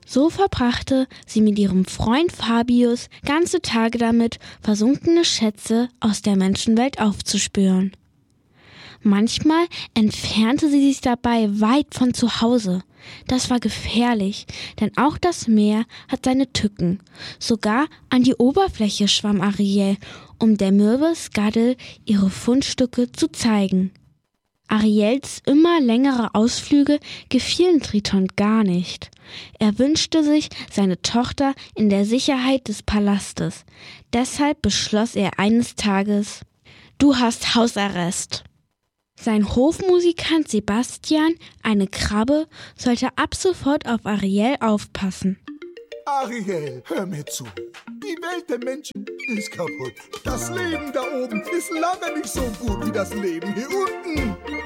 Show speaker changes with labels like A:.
A: So verbrachte sie mit ihrem Freund Fabius ganze Tage damit, versunkene Schätze aus der Menschenwelt aufzuspüren. Manchmal entfernte sie sich dabei weit von zu Hause. Das war gefährlich, denn auch das Meer hat seine Tücken. Sogar an die Oberfläche schwamm Ariel, um der Mürbe Skaddel ihre Fundstücke zu zeigen. Ariels immer längere Ausflüge gefielen Triton gar nicht. Er wünschte sich seine Tochter in der Sicherheit des Palastes. Deshalb beschloss er eines Tages: Du hast Hausarrest. Sein Hofmusikant Sebastian, eine Krabbe, sollte ab sofort auf Ariel aufpassen.
B: Ariel, hör mir zu. Die Welt der Menschen ist kaputt. Das Leben da oben ist lange nicht so gut wie das Leben hier unten.